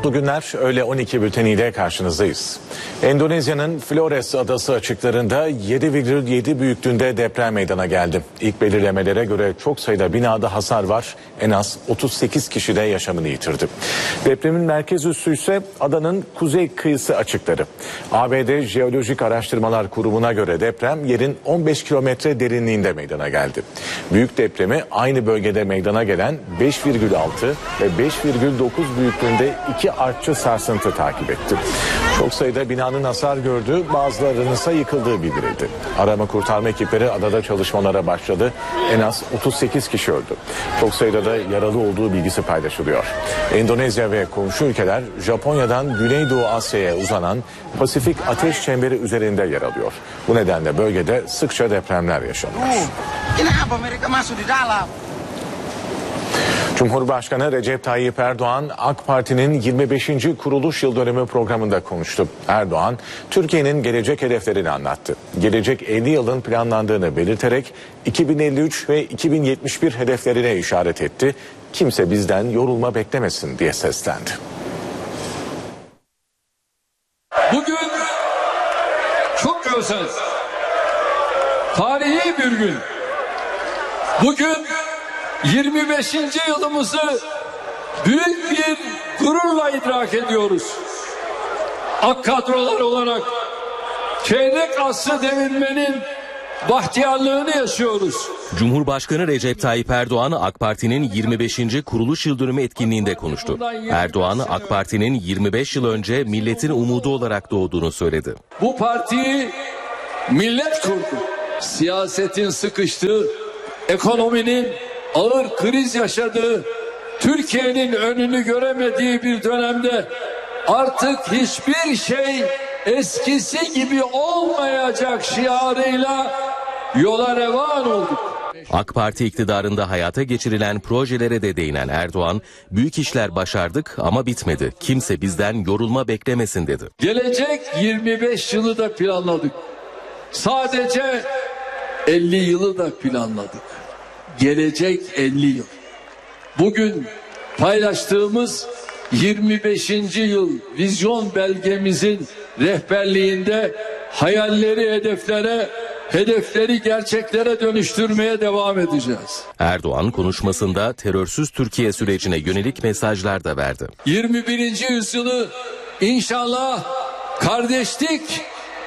Mutlu günler. Öğle 12 bülteniyle karşınızdayız. Endonezya'nın Flores adası açıklarında 7,7 büyüklüğünde deprem meydana geldi. İlk belirlemelere göre çok sayıda binada hasar var. En az 38 kişi de yaşamını yitirdi. Depremin merkez üssü ise adanın kuzey kıyısı açıkları. ABD Jeolojik Araştırmalar Kurumu'na göre deprem yerin 15 kilometre derinliğinde meydana geldi. Büyük depremi aynı bölgede meydana gelen 5,6 ve 5,9 büyüklüğünde iki artçı sarsıntı takip etti. Çok sayıda binanın hasar gördüğü, bazılarının ise yıkıldığı bildirildi. Arama kurtarma ekipleri adada çalışmalara başladı. En az 38 kişi öldü. Çok sayıda da yaralı olduğu bilgisi paylaşılıyor. Endonezya ve komşu ülkeler Japonya'dan Güneydoğu Asya'ya uzanan Pasifik Ateş Çemberi üzerinde yer alıyor. Bu nedenle bölgede sıkça depremler yaşanıyor. Cumhurbaşkanı Recep Tayyip Erdoğan, AK Parti'nin 25. kuruluş yıl dönümü programında konuştu. Erdoğan, Türkiye'nin gelecek hedeflerini anlattı. Gelecek 50 yılın planlandığını belirterek 2053 ve 2071 hedeflerine işaret etti. Kimse bizden yorulma beklemesin diye seslendi. Bugün çok özel, tarihi bir gün. Bugün 25. yılımızı büyük bir gururla idrak ediyoruz. AK kadrolar olarak çeyrek asrı devirmenin bahtiyarlığını yaşıyoruz. Cumhurbaşkanı Recep Tayyip Erdoğan AK Parti'nin 25. kuruluş yıldönümü etkinliğinde konuştu. Erdoğan AK Parti'nin 25 yıl önce milletin umudu olarak doğduğunu söyledi. Bu partiyi millet kurdu. Siyasetin sıkıştığı, ekonominin ağır kriz yaşadığı, Türkiye'nin önünü göremediği bir dönemde artık hiçbir şey eskisi gibi olmayacak şiarıyla yola revan olduk. AK Parti iktidarında hayata geçirilen projelere de değinen Erdoğan, büyük işler başardık ama bitmedi. Kimse bizden yorulma beklemesin dedi. Gelecek 25 yılı da planladık. Sadece 50 yılı da planladık. Gelecek 50 yıl. Bugün paylaştığımız 25. yıl vizyon belgemizin rehberliğinde hayalleri hedefleri gerçeklere dönüştürmeye devam edeceğiz. Erdoğan konuşmasında terörsüz Türkiye sürecine yönelik mesajlar da verdi. 21. yüzyılı inşallah kardeşlik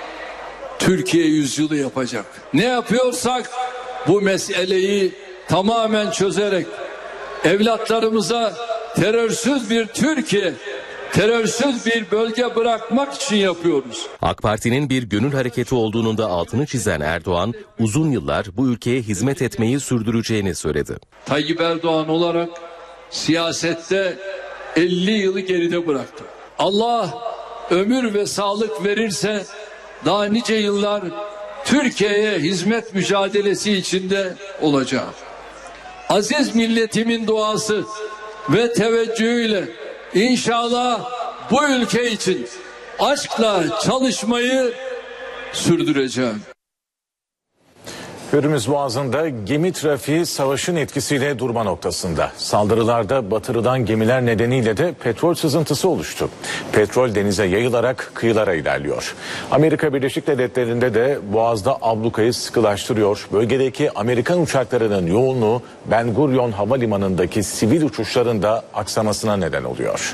Türkiye yüzyılı yapacak. Ne yapıyorsak bu meseleyi tamamen çözerek evlatlarımıza terörsüz bir Türkiye, terörsüz bir bölge bırakmak için yapıyoruz. AK Parti'nin bir gönül hareketi olduğunun da altını çizen Erdoğan, uzun yıllar bu ülkeye hizmet etmeyi sürdüreceğini söyledi. Tayyip Erdoğan olarak siyasette 50 yılı geride bıraktı. Allah ömür ve sağlık verirse daha nice yıllar Türkiye'ye hizmet mücadelesi içinde olacağım. Aziz milletimin duası ve teveccühüyle inşallah bu ülke için aşkla çalışmayı sürdüreceğim. Hürmüz Boğazı'nda gemi trafiği savaşın etkisiyle durma noktasında. Saldırılarda batırılan gemiler nedeniyle de petrol sızıntısı oluştu. Petrol denize yayılarak kıyılara ilerliyor. Amerika Birleşik Devletleri'nde de Boğaz'da ablukayı sıkılaştırıyor. Bölgedeki Amerikan uçaklarının yoğunluğu Ben Gurion Havalimanı'ndaki sivil uçuşların da aksamasına neden oluyor.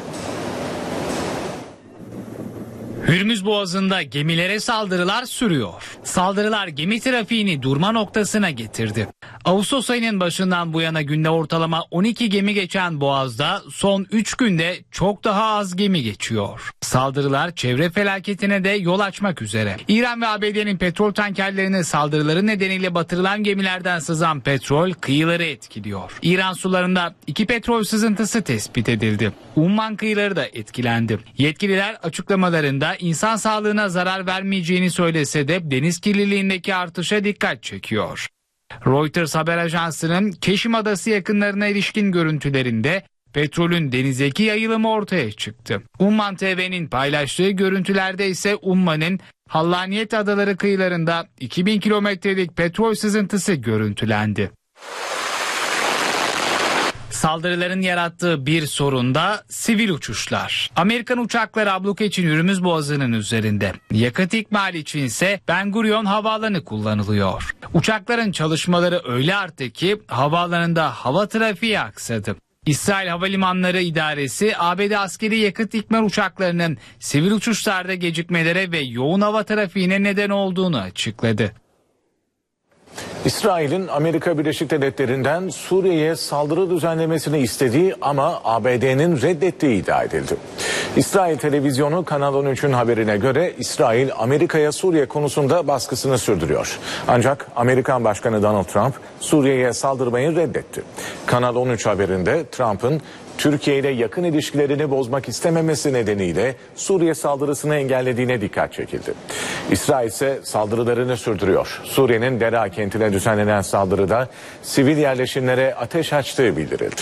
Hürmüz Boğazı'nda gemilere saldırılar sürüyor. Saldırılar gemi trafiğini durma noktasına getirdi. Ağustos ayının başından bu yana günde ortalama 12 gemi geçen Boğaz'da son 3 günde çok daha az gemi geçiyor. Saldırılar çevre felaketine de yol açmak üzere. İran ve ABD'nin petrol tankerlerine saldırıları nedeniyle batırılan gemilerden sızan petrol kıyıları etkiliyor. İran sularında 2 petrol sızıntısı tespit edildi. Umman kıyıları da etkilendi. Yetkililer açıklamalarında insan sağlığına zarar vermeyeceğini söylese de deniz kirliliğindeki artışa dikkat çekiyor. Reuters haber ajansının Keşim Adası yakınlarına ilişkin görüntülerinde petrolün denizdeki yayılımı ortaya çıktı. Umman TV'nin paylaştığı görüntülerde ise Umman'ın Hallaniyet Adaları kıyılarında 2000 kilometrelik petrol sızıntısı görüntülendi. Saldırıların yarattığı bir sorun da sivil uçuşlar. Amerikan uçakları abluka için Hürmüz Boğazı'nın üzerinde. Yakıt ikmali için ise Ben Gurion Havaalanı kullanılıyor. Uçakların çalışmaları öyle arttı ki havaalanında hava trafiği aksadı. İsrail Havalimanları İdaresi ABD askeri yakıt ikmal uçaklarının sivil uçuşlarda gecikmelere ve yoğun hava trafiğine neden olduğunu açıkladı. İsrail'in Amerika Birleşik Devletleri'nden Suriye'ye saldırı düzenlemesini istediği ama ABD'nin reddettiği iddia edildi. İsrail televizyonu Kanal 13'ün haberine göre İsrail Amerika'ya Suriye konusunda baskısını sürdürüyor. Ancak Amerikan Başkanı Donald Trump Suriye'ye saldırmayı reddetti. Kanal 13 haberinde Trump'ın Türkiye ile yakın ilişkilerini bozmak istememesi nedeniyle Suriye saldırısını engellediğine dikkat çekildi. İsrail ise saldırılarını sürdürüyor. Suriye'nin Dera kentine düzenlenen saldırıda sivil yerleşimlere ateş açtığı bildirildi.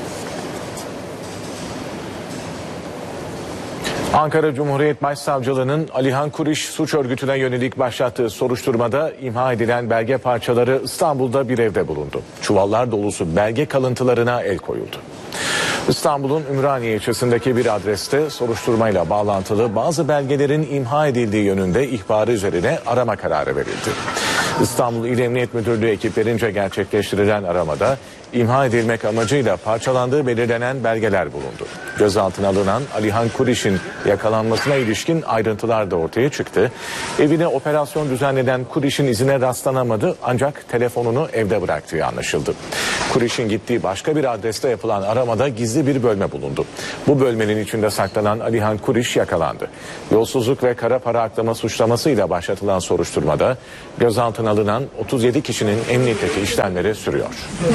Ankara Cumhuriyet Başsavcılığı'nın Alihan Kuriş suç örgütüne yönelik başlattığı soruşturmada imha edilen belge parçaları İstanbul'da bir evde bulundu. Çuvallar dolusu belge kalıntılarına el koyuldu. İstanbul'un Ümraniye ilçesindeki bir adreste soruşturmayla bağlantılı bazı belgelerin imha edildiği yönünde ihbarı üzerine arama kararı verildi. İstanbul İl Emniyet Müdürlüğü ekiplerince gerçekleştirilen aramada imha edilmek amacıyla parçalandığı belirlenen belgeler bulundu. Gözaltına alınan Alihan Kuriş'in yakalanmasına ilişkin ayrıntılar da ortaya çıktı. Evine operasyon düzenlenen Kuriş'in izine rastlanamadı ancak telefonunu evde bıraktığı anlaşıldı. Kuriş'in gittiği başka bir adreste yapılan aramada gizli bir bölme bulundu. Bu bölmenin içinde saklanan Alihan Kuriş yakalandı. Yolsuzluk ve kara para aklama suçlamasıyla başlatılan soruşturmada gözaltına alınan 37 kişinin emniyetteki işlemleri sürüyor.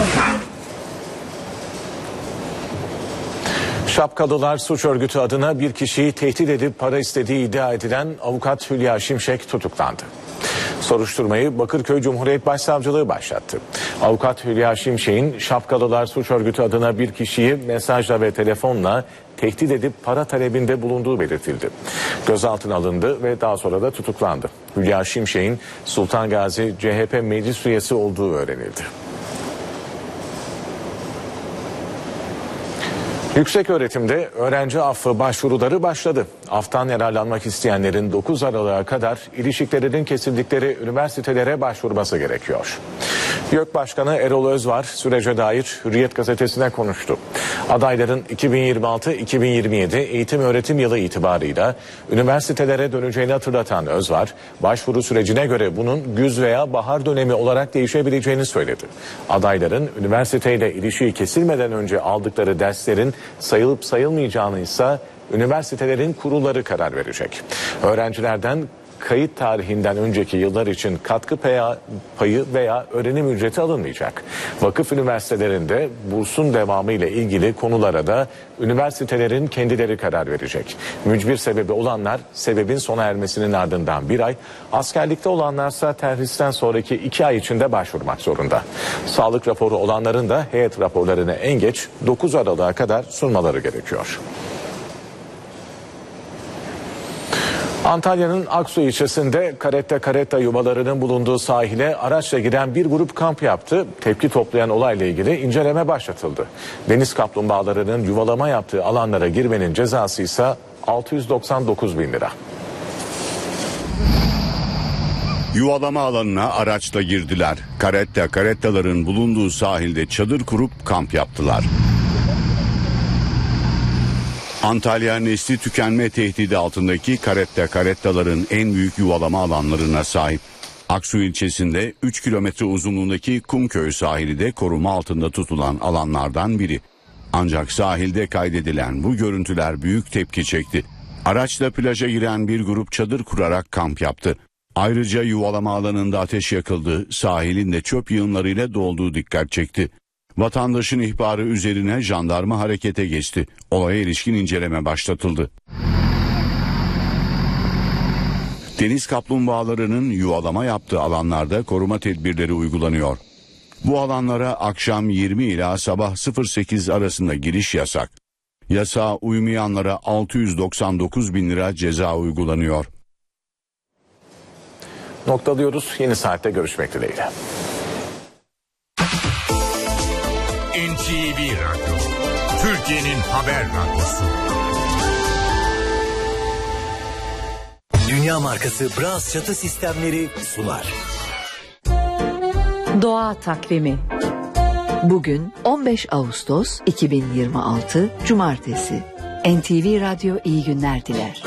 Şapkalılar suç örgütü adına bir kişiyi tehdit edip para istediği iddia edilen avukat Hülya Şimşek tutuklandı. Soruşturmayı Bakırköy Cumhuriyet Başsavcılığı başlattı. Avukat Hülya Şimşek'in Şapkalılar suç örgütü adına bir kişiyi mesajla ve telefonla tehdit edip para talebinde bulunduğu belirtildi. Gözaltına alındı ve daha sonra da tutuklandı. Hülya Şimşek'in Sultan Gazi CHP meclis üyesi olduğu öğrenildi. Yükseköğretimde öğrenci affı başvuruları başladı. Aftan yararlanmak isteyenlerin 9 Aralık'a kadar ilişiklerinin kesildikleri üniversitelere başvurması gerekiyor. YÖK Başkanı Erol Özvar sürece dair Hürriyet gazetesine konuştu. Adayların 2026-2027 eğitim öğretim yılı itibarıyla üniversitelere döneceğini hatırlatan Özvar, başvuru sürecine göre bunun güz veya bahar dönemi olarak değişebileceğini söyledi. Adayların üniversiteyle ilişiği kesilmeden önce aldıkları derslerin sayılıp sayılmayacağını ise üniversitelerin kurulları karar verecek. Öğrencilerden kayıt tarihinden önceki yıllar için katkı payı veya öğrenim ücreti alınmayacak. Vakıf üniversitelerinde bursun devamı ile ilgili konulara da üniversitelerin kendileri karar verecek. Mücbir sebebi olanlar sebebin sona ermesinin ardından 1 ay, askerlikte olanlarsa terhisten sonraki 2 ay içinde başvurmak zorunda. Sağlık raporu olanların da heyet raporlarını en geç 9 Aralık'a kadar sunmaları gerekiyor. Antalya'nın Aksu ilçesinde karetta yuvalarının bulunduğu sahile araçla giren bir grup kamp yaptı. Tepki toplayan olayla ilgili inceleme başlatıldı. Deniz kaplumbağalarının yuvalama yaptığı alanlara girmenin cezası ise 699 bin lira. Yuvalama alanına araçla girdiler. Karettaların bulunduğu sahilde çadır kurup kamp yaptılar. Antalya nesli tükenme tehdidi altındaki karettaların en büyük yuvalama alanlarına sahip. Aksu ilçesinde 3 kilometre uzunluğundaki Kumköy sahili de koruma altında tutulan alanlardan biri. Ancak sahilde kaydedilen bu görüntüler büyük tepki çekti. Araçla plaja giren bir grup çadır kurarak kamp yaptı. Ayrıca yuvalama alanında ateş yakıldı, sahilin de çöp yığınlarıyla dolduğu dikkat çekti. Vatandaşın ihbarı üzerine jandarma harekete geçti. Olaya ilişkin inceleme başlatıldı. Deniz kaplumbağalarının yuvalama yaptığı alanlarda koruma tedbirleri uygulanıyor. Bu alanlara akşam 20 ila sabah 08 arasında giriş yasak. Yasağa uymayanlara 699 bin lira ceza uygulanıyor. Noktalıyoruz. Yeni saatte görüşmek dileğiyle. NTV Radyo, Türkiye'nin haber radyosu. Dünya markası Bras çatı sistemleri sunar. Doğa takvimi. Bugün 15 Ağustos 2026 Cumartesi. NTV Radyo iyi günler diler.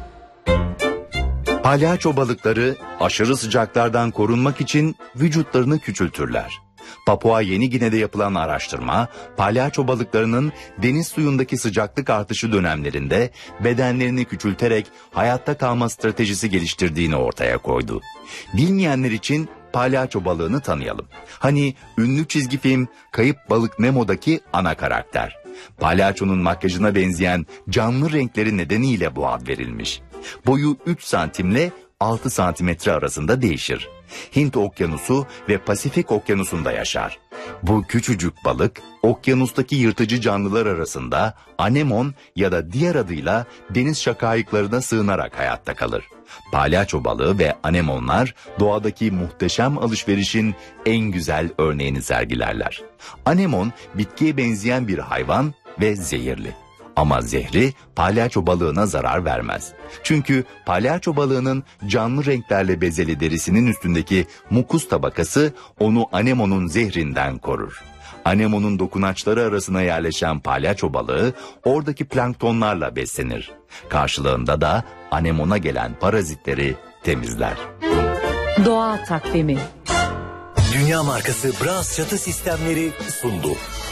Palyaço balıkları aşırı sıcaklardan korunmak için vücutlarını küçültürler. Papua Yeni Gine'de yapılan araştırma, palyaço balıklarının deniz suyundaki sıcaklık artışı dönemlerinde bedenlerini küçülterek hayatta kalma stratejisi geliştirdiğini ortaya koydu. Bilmeyenler için palyaço balığını tanıyalım. Hani ünlü çizgi film Kayıp Balık Nemo'daki ana karakter. Palyaçonun makyajına benzeyen canlı renkleri nedeniyle bu ad verilmiş. Boyu 3 santimle 6 santimetre arasında değişir. Hint Okyanusu ve Pasifik Okyanusu'nda yaşar. Bu küçücük balık okyanustaki yırtıcı canlılar arasında anemon ya da diğer adıyla deniz şakayıklarına sığınarak hayatta kalır. Palyaço balığı ve anemonlar doğadaki muhteşem alışverişin en güzel örneğini sergilerler. Anemon bitkiye benzeyen bir hayvan ve zehirli. Ama zehri palyaço balığına zarar vermez. Çünkü palyaço balığının canlı renklerle bezeli derisinin üstündeki mukus tabakası onu anemonun zehrinden korur. Anemonun dokunaçları arasına yerleşen palyaço balığı oradaki planktonlarla beslenir. Karşılığında da anemona gelen parazitleri temizler. Doğa takvimi. Dünya markası Bras çatı sistemleri sundu.